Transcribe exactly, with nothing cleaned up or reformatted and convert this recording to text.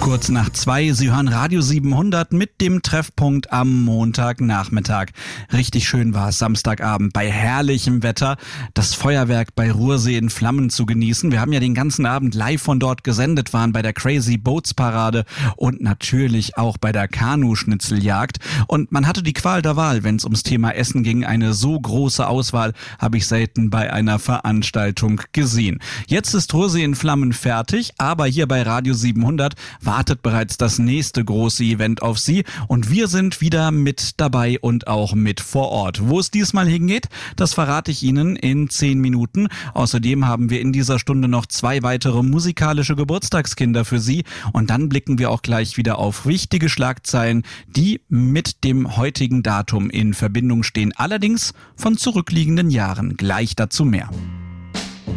Kurz nach zwei, Sie hören Radio siebenhundert mit dem Treffpunkt am Montagnachmittag. Richtig schön war es Samstagabend bei herrlichem Wetter, das Feuerwerk bei Ruhrsee in Flammen zu genießen. Wir haben ja den ganzen Abend live von dort gesendet, waren bei der Crazy Boats Parade und natürlich auch bei der Kanu-Schnitzeljagd. Und man hatte die Qual der Wahl, wenn es ums Thema Essen ging. Eine so große Auswahl habe ich selten bei einer Veranstaltung gesehen. Jetzt ist Ruhrsee in Flammen fertig, aber hier bei Radio siebenhundert wartet bereits das nächste große Event auf Sie und wir sind wieder mit dabei und auch mit vor Ort. Wo es diesmal hingeht, das verrate ich Ihnen in zehn Minuten. Außerdem haben wir in dieser Stunde noch zwei weitere musikalische Geburtstagskinder für Sie und dann blicken wir auch gleich wieder auf wichtige Schlagzeilen, die mit dem heutigen Datum in Verbindung stehen, allerdings von zurückliegenden Jahren. Gleich dazu mehr.